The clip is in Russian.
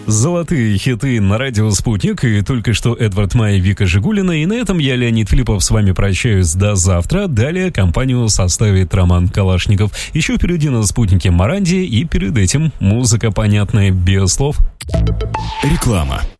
Золотые хиты на радио «Спутник», и только что Эдвард Май, Вика Жигулина. И на этом я, Леонид Филиппов, с вами прощаюсь до завтра. Далее компанию составит Роман Калашников. Еще впереди на «Спутнике» Моранди, и перед этим музыка понятная без слов. Реклама.